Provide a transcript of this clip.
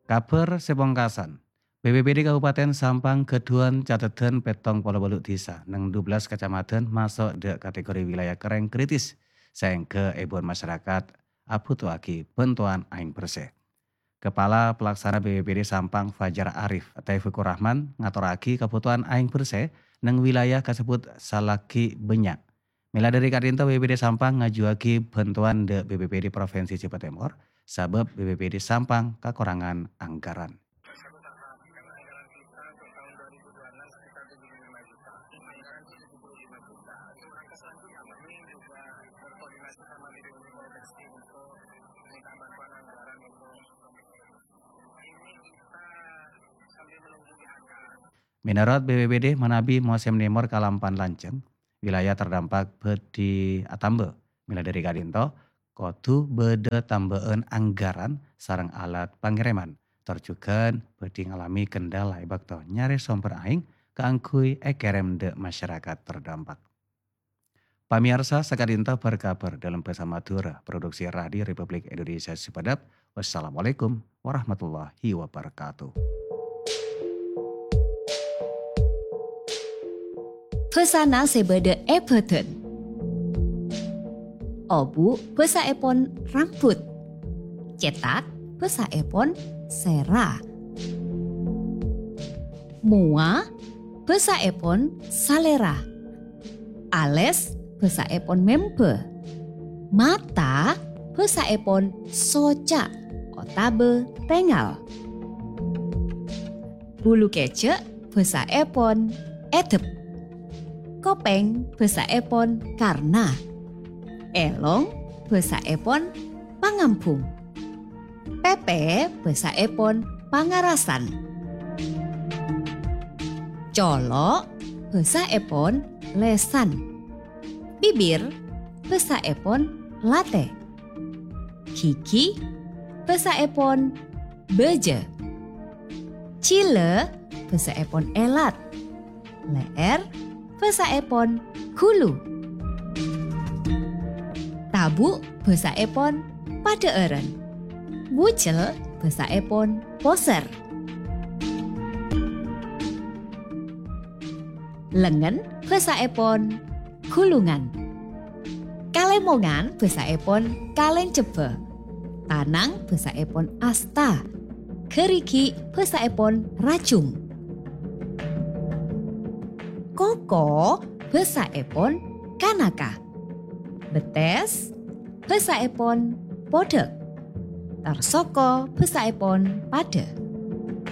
Kabar sepongkasan. BPBD Kabupaten Sampang Keduan catatan petong polo beluk desa neng 12 kecamatan masuk de kategori wilayah kering kritis sehingga ebon masyarakat abutuaki bantuan aing bersih. Kepala Pelaksana BPBD Sampang Fajar Arif Taufikur Rahman ngaturaki kebutuhan aing bersih neng wilayah kasebut salaki benyak. Mila dari Kadinto BPBD Sampang ngajuaki bantuan de BPBD Provinsi Jawa Timur sebab BPBD Sampang kekurangan anggaran. Menurut BPBD Manabi Musim Nemor Kalampan Lanceng, wilayah terdampak di Atambe, mila dari Kadinto, kotu beda tambahan anggaran sarang alat pengiriman. Terjukan bedi ngalami kendala ibakto nyari sumber aing keangkui ekerem de masyarakat terdampak. Pamirsa Sakadinto berkabar dalam Bahasa Madura, produksi Radio Republik Indonesia Sipadap. Wassalamualaikum warahmatullahi wabarakatuh. Pesana sebede epeten. Obu besa epon rambut. Cetak besa epon sera. Mua besa epon salera. Ales besa epon mempe. Mata besa epon soca. Otabe tengal. Bulu kecek besa epon edep. Kopeng basa epon karna. Elong basa epon pangampung. Pepe basa epon pangarasan. Colo basa epon lesan. Bibir basa epon late. Kiki basa epon beje. Cile basa epon elat. Leer basa epon hulu. Tabu basa epon pada eren. Bucel basa epon poser. Lengan basa epon kulungan. Kalemongan basa epon kalen cebe. Tanang basa epon asta. Keriki basa epon racung. Koko basa epon kanaka. Betes basa epon podek. Tarsoko basa epon pade.